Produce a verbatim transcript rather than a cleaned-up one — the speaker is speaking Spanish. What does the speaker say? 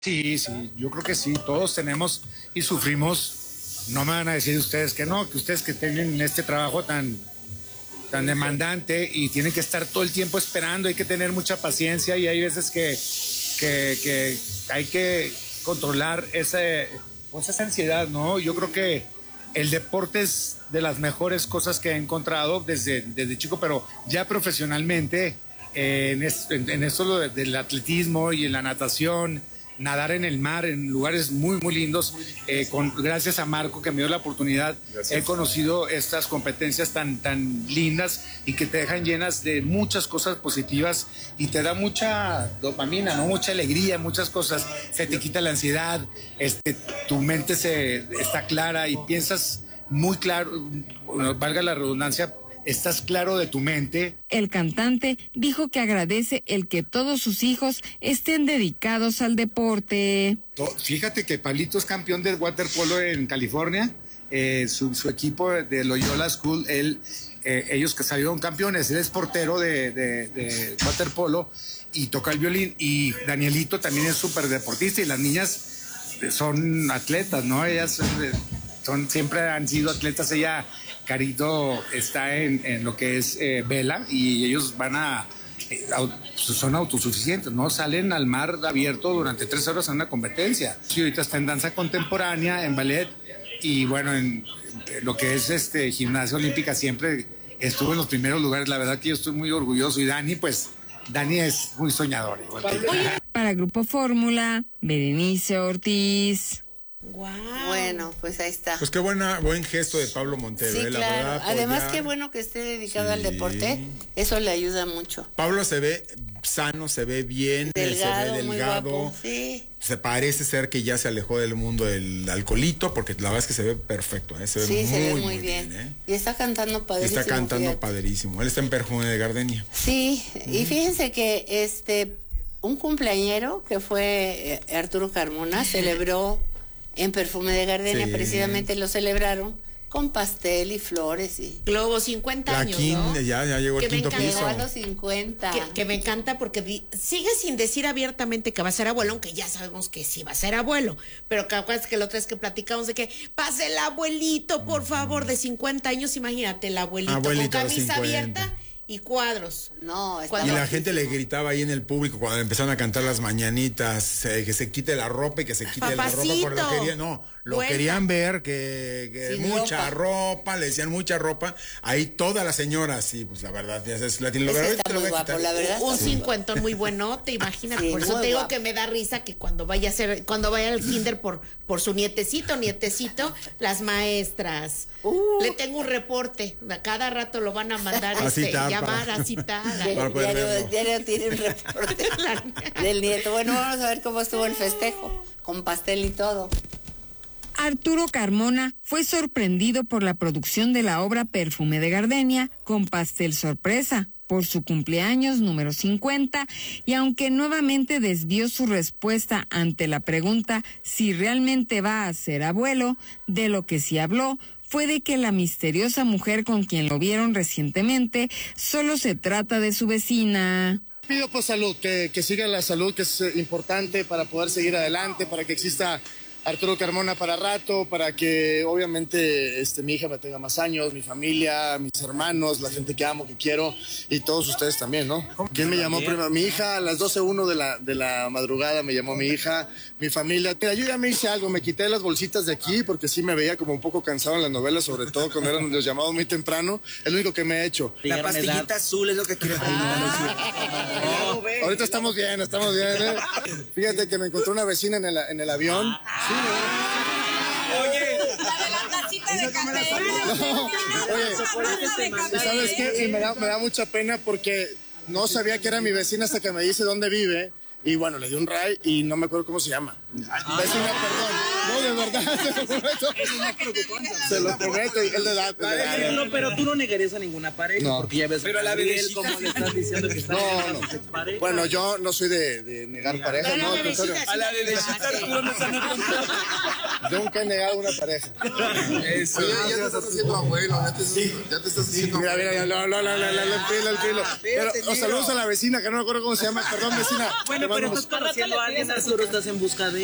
Sí, sí, yo creo que sí, todos tenemos y sufrimos. No me van a decir ustedes que no, que ustedes que tienen este trabajo tan, tan demandante y tienen que estar todo el tiempo esperando, hay que tener mucha paciencia y hay veces que, que, que hay que controlar ese, pues esa ansiedad, ¿no? Yo creo que el deporte es de las mejores cosas que he encontrado desde, desde chico, pero ya profesionalmente, eh, en, es, en, en esto de, del atletismo y en la natación, nadar en el mar, en lugares muy, muy lindos. Eh, con, gracias a Marco que me dio la oportunidad, gracias. He conocido estas competencias tan, tan lindas y que te dejan llenas de muchas cosas positivas y te da mucha dopamina, ¿no? Mucha alegría, muchas cosas. Se te quita la ansiedad, este, tu mente se, está clara y piensas muy claro, valga la redundancia, estás claro de tu mente. El cantante dijo que agradece el que todos sus hijos estén dedicados al deporte. Fíjate que Pablito es campeón del waterpolo en California. Eh, su, su equipo de Loyola School, él, eh, ellos que salieron campeones, él es portero de, de, de waterpolo y toca el violín. Y Danielito también es súper deportista y las niñas son atletas, ¿no? Ellas son, siempre han sido atletas. Ella, Carito, está en, en lo que es eh, vela y ellos van a, eh, son autosuficientes, ¿no? Salen al mar abierto durante tres horas en una competencia. Sí, ahorita está en danza contemporánea, en ballet y bueno, en, en lo que es este gimnasia olímpica siempre estuvo en los primeros lugares. La verdad que yo estoy muy orgulloso y Dani, pues, Dani es muy soñador. Igual que Para Grupo Fórmula, Berenice Ortiz. Wow. Bueno, pues ahí está. Pues qué buena, buen gesto de Pablo Montero, sí, eh, la claro. verdad. Además, apoyar. Qué bueno que esté dedicado Sí. al deporte. Eso le ayuda mucho. Pablo se ve sano, se ve bien, delgado, se ve muy delgado. guapo. Sí. Se parece ser que ya se alejó del mundo del alcoholito, porque la verdad es que se ve perfecto, ¿eh? Se ve sí, muy, se ve muy, muy bien. bien ¿eh? Y está cantando padrísimo. Está cantando fíjate. padrísimo. Él está en Perfume de Gardenia. Sí, mm. y fíjense que este un cumpleañero que fue eh, Arturo Carmona celebró en Perfume de Gardenia, sí. Precisamente lo celebraron con pastel y flores y globos, cincuenta años, quin- ¿no? Ya, ya llegó que el quinto encanta, piso. Llegó a los cincuenta. Que, que me encanta porque di, sigue sin decir abiertamente que va a ser abuelo, aunque ya sabemos que sí va a ser abuelo. Pero que acuerdas que la otra vez que platicamos de que pase el abuelito, por favor, de cincuenta años, imagínate, el abuelito, Abuelito con camisa cincuenta. abierta y cuadros. No, Y la gente le gritaba ahí en el público cuando empezaron a cantar las mañanitas, eh, que se quite la ropa y que se quite Papacito, la ropa, porque lo querían, no, lo vuelta. querían ver, que, que mucha ropa. ropa, le decían mucha ropa, ahí todas las señoras, y pues la verdad, ya es la es que está muy guapo, la verdad. Un sí. cincuentón muy bueno, te imaginas, sí, por eso te digo guapo. Que me da risa que cuando vaya a ser, cuando vaya al kinder por, por su nietecito, nietecito, las maestras. Uh. Le tengo un reporte, a cada rato lo van a mandar a este, llamar a citar. Diario, diario tiene un reporte del nieto. Bueno, vamos a ver cómo estuvo el festejo, con pastel y todo. Arturo Carmona fue sorprendido por la producción de la obra Perfume de Gardenia con pastel sorpresa por su cumpleaños número cincuenta, y aunque nuevamente desvió su respuesta ante la pregunta si realmente va a ser abuelo, de lo que sí habló fue de que la misteriosa mujer con quien lo vieron recientemente solo se trata de su vecina. Pido por salud, que, que siga la salud, que es importante para poder seguir adelante, para que exista Arturo Carmona para rato, para que obviamente este, mi hija me tenga más años, mi familia, mis hermanos, la gente que amo, que quiero, y todos ustedes también, ¿no? ¿Quién me llamó primero? Mi hija, a las doce uno de la, de la madrugada me llamó mi hija, mi familia. Mira, yo ya me hice algo, me quité las bolsitas de aquí porque sí me veía como un poco cansado en las novelas, sobre todo cuando eran los llamados muy temprano. Es lo único que me he hecho. La pastillita azul es lo que quiere ah, no, ahorita estamos bien, estamos bien, ¿eh? Fíjate que me encontré una vecina en el, en el avión. Sí, ¿no? Oye, la de la tacita de café. No, oye, ¿y sabes qué? Y me da, me da mucha pena porque no sabía que era mi vecina hasta que me dice dónde vive. Y bueno, le di un ray y no me acuerdo cómo se llama. Ah, vecina, perdón. No, de verdad, se lo prometo. Eso es más preocupante. Se lo prometo, y él de edad. No, pero tú no negarías a ninguna pareja. No. Porque ya ves, pero a la Gabriel, ¿cómo le estás diciendo que está no, no. Bueno, yo no soy de, de negar Mira, parejas, no, al contrario. A la bebecita Arturo no está negando. Nunca he negado una pareja. Eso. Oye, ya te estás haciendo abuelo, ya te, sí. ya te estás haciendo Mira, mira, no, no, no, no, no, el filo, el filo. Pero, os saludos a la vecina, que no me acuerdo cómo se llama, perdón, vecina. Bueno, pero estás conociendo a alguien, Arturo, estás en busca de